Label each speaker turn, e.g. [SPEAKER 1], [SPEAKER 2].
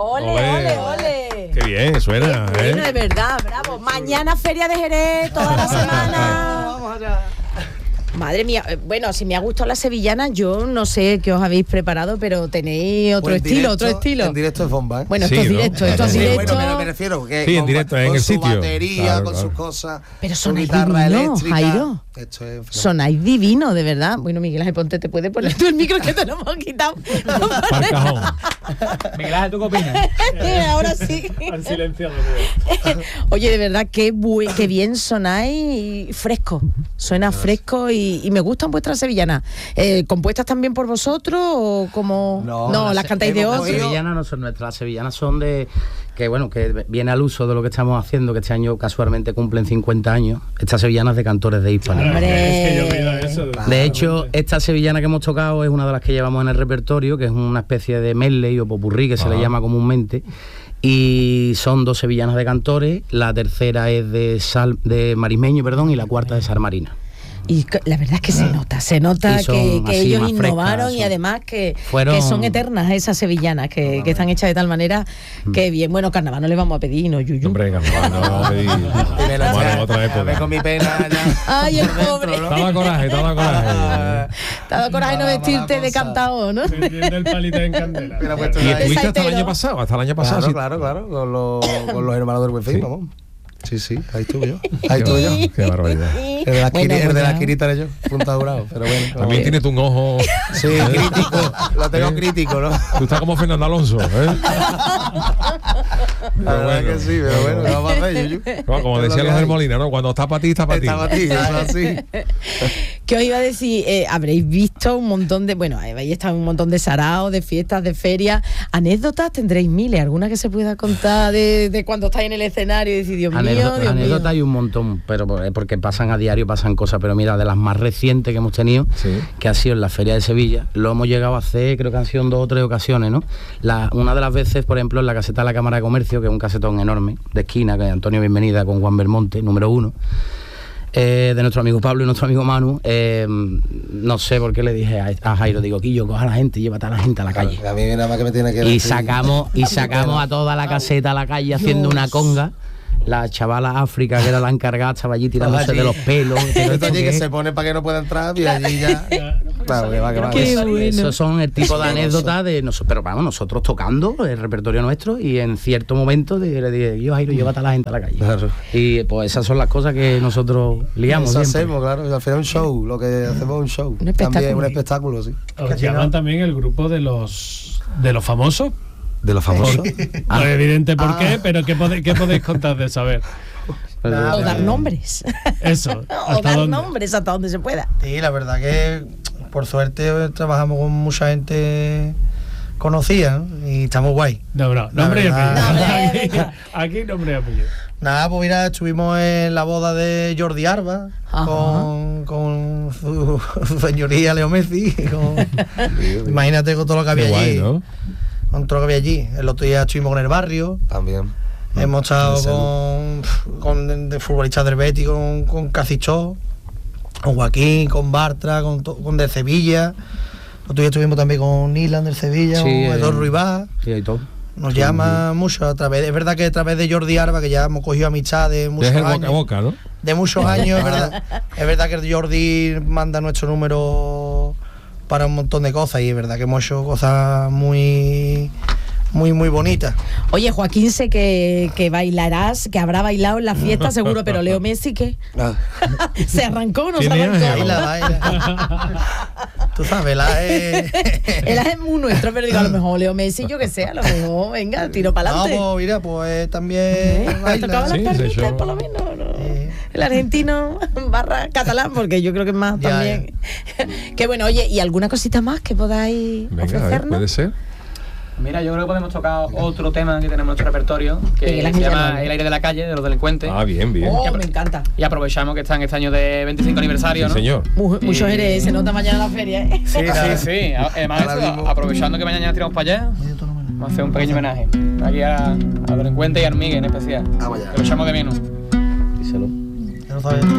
[SPEAKER 1] ¡Ole, ole, ole!
[SPEAKER 2] ¡Qué bien suena!
[SPEAKER 1] Qué bueno, de verdad, bravo. Mañana Feria de Jerez, toda la semana.
[SPEAKER 3] Vamos allá.
[SPEAKER 1] Madre mía, bueno, si me ha gustado la sevillana, yo no sé qué os habéis preparado, pero tenéis otro estilo.
[SPEAKER 3] En directo es bomba, ¿eh?
[SPEAKER 1] Bueno,
[SPEAKER 2] Sí,
[SPEAKER 1] esto es
[SPEAKER 2] ¿no?
[SPEAKER 1] directo, esto es
[SPEAKER 3] Sí,
[SPEAKER 1] directo.
[SPEAKER 3] bueno, me refiero que
[SPEAKER 2] Sí, en directo, en
[SPEAKER 3] con
[SPEAKER 2] el
[SPEAKER 3] su
[SPEAKER 2] sitio.
[SPEAKER 3] batería,
[SPEAKER 2] Claro,
[SPEAKER 3] con
[SPEAKER 2] claro.
[SPEAKER 3] sus cosas,
[SPEAKER 1] Pero
[SPEAKER 3] su
[SPEAKER 1] sonáis
[SPEAKER 3] guitarra
[SPEAKER 1] divino,
[SPEAKER 3] eléctrica.
[SPEAKER 1] Jairo.
[SPEAKER 3] Esto es
[SPEAKER 1] Sonáis divino, de verdad. Bueno, Miguel Ángel, ponte, te puedes poner tú el micro que te lo hemos quitado.
[SPEAKER 2] Para el cajón.
[SPEAKER 4] Miguel Ángel, ¿tú qué opinas?
[SPEAKER 1] Ahora sí.
[SPEAKER 4] Han silenciado.
[SPEAKER 1] Oye, de verdad, qué bien sonáis y fresco. Suena fresco y me gustan vuestras sevillanas. ¿Compuestas también por vosotros o como...? No, las cantáis de
[SPEAKER 3] hemos
[SPEAKER 1] otro.
[SPEAKER 3] cogido-
[SPEAKER 4] Las sevillanas no son nuestras, las sevillanas son de... Que bueno, que viene al uso de lo que estamos haciendo, que este año casualmente cumplen 50 años. Estas sevillanas de cantores de Hispania.
[SPEAKER 1] Hombre.
[SPEAKER 5] Es que yo he oído eso.
[SPEAKER 4] De hecho, esta sevillana que hemos tocado es una de las que llevamos en el repertorio, que es una especie de medley o popurrí, que se le llama comúnmente. Y son 2 sevillanas de cantores, la tercera es de Marismeño, perdón, y la cuarta de Sar Marina.
[SPEAKER 1] Y la verdad es que se nota
[SPEAKER 4] Y son
[SPEAKER 1] que
[SPEAKER 4] así
[SPEAKER 1] ellos
[SPEAKER 4] más
[SPEAKER 1] innovaron
[SPEAKER 4] frescas,
[SPEAKER 1] y
[SPEAKER 4] son-
[SPEAKER 1] además que
[SPEAKER 4] fueron-
[SPEAKER 1] son eternas esas sevillanas, que están hechas de tal manera que bien. Bueno, carnaval no le vamos a pedir, ¿no, Yuyu?
[SPEAKER 2] Hombre, carnaval, no vamos a pedir.
[SPEAKER 3] Dímelo,
[SPEAKER 2] Bueno,
[SPEAKER 3] ya,
[SPEAKER 2] otra
[SPEAKER 3] ya
[SPEAKER 2] época.
[SPEAKER 3] ve con mi pena ya.
[SPEAKER 1] Ay, el
[SPEAKER 3] por dentro,
[SPEAKER 1] pobre.
[SPEAKER 3] ¿no?
[SPEAKER 2] Te da coraje, te da coraje.
[SPEAKER 1] Te ha dado coraje no vestirte de cantao, ¿no?
[SPEAKER 5] Vendiendo el palito en candela.
[SPEAKER 3] Mira, puesto
[SPEAKER 2] ¿Y
[SPEAKER 3] ahí.
[SPEAKER 2] estuviste hasta el
[SPEAKER 1] Saitero.
[SPEAKER 2] año pasado? Hasta el año pasado.
[SPEAKER 3] Claro,
[SPEAKER 2] sí.
[SPEAKER 3] claro, con los hermanos del Buen Fin,
[SPEAKER 2] Sí.
[SPEAKER 3] vamos. Sí, ahí estuve yo. Ahí estuve yo.
[SPEAKER 2] Qué barbaridad.
[SPEAKER 3] El de la
[SPEAKER 1] Bueno,
[SPEAKER 3] esquinita
[SPEAKER 1] bueno.
[SPEAKER 3] era yo, Punta Dorado, pero bueno.
[SPEAKER 2] También tienes tú un ojo.
[SPEAKER 3] Sí, crítico, lo tengo crítico, ¿no?
[SPEAKER 2] Tú estás como Fernando Alonso, ¿eh?
[SPEAKER 3] La verdad
[SPEAKER 2] bueno,
[SPEAKER 3] que sí, pero bueno, ¿qué vamos a hacer, Yuyu?
[SPEAKER 2] No, como
[SPEAKER 3] Es lo
[SPEAKER 2] decían
[SPEAKER 3] que
[SPEAKER 2] los del
[SPEAKER 3] hay.
[SPEAKER 2] Molina, ¿no? Cuando está para ti, está para ti.
[SPEAKER 3] Está para ti, eso es así.
[SPEAKER 1] ¿Qué os iba a decir? Habréis visto un montón de... Bueno, habéis estado en un montón de saraos, de fiestas, de ferias. Anécdotas tendréis miles. ¿Alguna que se pueda contar de cuando estáis en el escenario y decís, Dios mío, Dios mío?
[SPEAKER 4] Anécdotas hay un montón, pero porque pasan a diario, pasan cosas. Pero mira, de las más recientes que hemos tenido,
[SPEAKER 2] Sí.
[SPEAKER 4] que ha sido en la Feria de Sevilla, lo hemos llegado a hacer, creo que han sido en 2 o 3 ocasiones, ¿no? Una de las veces, por ejemplo, en la caseta de la Cámara de Comercio, que es un casetón enorme, de esquina, que es Antonio Bienvenida con Juan Belmonte, número 1. De nuestro amigo Pablo y nuestro amigo Manu, no sé por qué le dije a Jairo, digo, Quillo, coja a la gente, llévate a la gente a la calle.
[SPEAKER 3] A mí nada más que me tiene que
[SPEAKER 4] Y
[SPEAKER 3] decir.
[SPEAKER 4] sacamos a toda la caseta a la calle haciendo una conga. La chavala África, que era la encargada, estaba allí tirándose
[SPEAKER 3] Allí.
[SPEAKER 4] de los pelos.
[SPEAKER 3] Esto allí que se pone para que no pueda entrar y allí ya. Claro, que va.
[SPEAKER 1] Qué
[SPEAKER 4] Eso,
[SPEAKER 1] bueno.
[SPEAKER 4] esos son el tipo de anécdotas de nosotros, pero vamos, nosotros tocando el repertorio nuestro y en cierto momento le dije, yo Jairo, llévate a la gente a la calle.
[SPEAKER 3] Claro.
[SPEAKER 4] Y pues esas son las cosas que nosotros liamos
[SPEAKER 3] Eso
[SPEAKER 4] siempre.
[SPEAKER 3] hacemos, claro. Al final un show, lo que hacemos es un show.
[SPEAKER 1] Un espectáculo.
[SPEAKER 3] También un espectáculo, sí.
[SPEAKER 5] Os llaman también el grupo de los famosos.
[SPEAKER 3] De los famosos.
[SPEAKER 5] No es evidente por qué, pero ¿qué podéis contar de saber?
[SPEAKER 1] O dar nombres.
[SPEAKER 5] Eso.
[SPEAKER 1] O
[SPEAKER 5] ¿Hasta
[SPEAKER 1] dar
[SPEAKER 5] dónde?
[SPEAKER 1] nombres hasta donde se pueda.
[SPEAKER 6] Sí, la verdad que por suerte trabajamos con mucha gente conocida, ¿no? Y estamos guay.
[SPEAKER 5] No, nombre y
[SPEAKER 6] verdad.
[SPEAKER 5] apellido.
[SPEAKER 1] No,
[SPEAKER 5] Aquí nombre y apellido.
[SPEAKER 6] Nada, pues mira, estuvimos en la boda de Jordi Arba
[SPEAKER 1] Ajá.
[SPEAKER 6] con su señoría Leo Messi. Imagínate con todo lo que había
[SPEAKER 2] Qué guay,
[SPEAKER 6] allí.
[SPEAKER 2] ¿no?
[SPEAKER 6] Con todo lo que había allí. El otro día estuvimos con el barrio.
[SPEAKER 3] También.
[SPEAKER 6] Hemos estado con de futbolistas del Betis, con Cacichó, con Joaquín, con Bartra, con de Sevilla. Otro día estuvimos también con Nilan del Sevilla,
[SPEAKER 4] Sí,
[SPEAKER 6] con Eduardo Ruibá.
[SPEAKER 4] Sí, hay todo.
[SPEAKER 6] Nos llama mucho a través, es verdad que a través de Jordi Arba, que ya hemos cogido amistad de muchos
[SPEAKER 2] Deja el boca
[SPEAKER 6] años.
[SPEAKER 2] a boca, ¿no?
[SPEAKER 6] De muchos años, es verdad que Jordi manda nuestro número para un montón de cosas y es verdad que hemos hecho cosas muy bonitas.
[SPEAKER 1] Oye, Joaquín, sé que bailarás, que habrá bailado en la fiesta seguro, pero Leo Messi, ¿qué? ¿Se arrancó o no se
[SPEAKER 2] ¿Quién es?
[SPEAKER 1] arrancó?
[SPEAKER 6] Baila. Tú sabes,
[SPEAKER 1] Él es muy nuestro, pero digo, a lo mejor Leo Messi, yo que sé, a lo mejor, venga, tiro para
[SPEAKER 6] No,
[SPEAKER 1] adelante.
[SPEAKER 6] pues mira, pues también baila.
[SPEAKER 1] Tocaba las
[SPEAKER 2] Sí,
[SPEAKER 1] palmitas,
[SPEAKER 2] se echó.
[SPEAKER 1] por lo menos, ¿no? El argentino barra catalán, porque yo creo que es más
[SPEAKER 6] Ya,
[SPEAKER 1] también. Qué bueno, oye, ¿y alguna cosita más que podáis
[SPEAKER 2] Venga, a ver,
[SPEAKER 1] ofrecernos?
[SPEAKER 2] puede ser.
[SPEAKER 7] Mira, yo creo que podemos tocar otro tema que tenemos en nuestro repertorio, que
[SPEAKER 1] Miguel
[SPEAKER 7] se
[SPEAKER 1] Ángel
[SPEAKER 7] llama
[SPEAKER 1] Llano.
[SPEAKER 7] El aire de la calle, de los delincuentes.
[SPEAKER 2] Ah, bien, bien.
[SPEAKER 1] Oh, me encanta.
[SPEAKER 7] Y aprovechamos que está en este año de 25 aniversario,
[SPEAKER 2] Sí,
[SPEAKER 7] ¿no?
[SPEAKER 2] señor.
[SPEAKER 1] Mucho eres, se nota mañana la feria, ¿eh?
[SPEAKER 7] Sí. Además,
[SPEAKER 3] Ahora
[SPEAKER 7] eso,
[SPEAKER 3] mismo.
[SPEAKER 7] aprovechando que mañana tiramos para allá, vamos a hacer un pequeño homenaje. Aquí a los delincuentes y a Armigue en especial.
[SPEAKER 3] Vamos allá.
[SPEAKER 7] Que lo echamos de menos.
[SPEAKER 4] Díselo.
[SPEAKER 6] Ya lo sabes.